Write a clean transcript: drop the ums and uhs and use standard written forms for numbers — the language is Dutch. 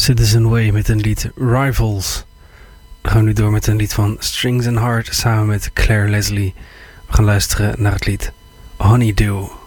Citizen Way met een lied Rivals. We gaan nu door met een lied van Strings and Heart samen met Claire Leslie. We gaan luisteren naar het lied Honeydew.